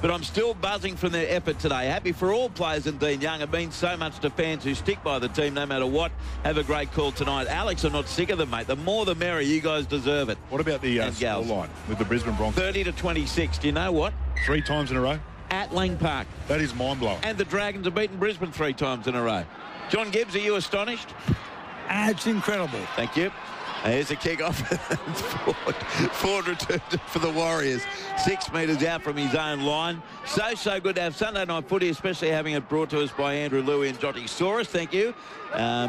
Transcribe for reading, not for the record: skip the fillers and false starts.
but I'm still buzzing from their effort today. Happy for all players and Dean Young. It means so much to fans who stick by the team no matter what. Have a great call tonight. Alex, I'm not sick of them, mate. The more the merrier. You guys deserve it. What about the scoreline with the Brisbane Broncos? 30-26. Do you know what? 3 times in a row? At Lang Park. That is mind-blowing. And the Dragons have beaten Brisbane 3 times in a row. John Gibbs, are you astonished? It's incredible. Thank you. Here's a kick-off. Ford returned for the Warriors. 6 metres out from his own line. So good to have Sunday night footy, especially having it brought to us by Andrew Louie and Jotty Saurus. Thank you.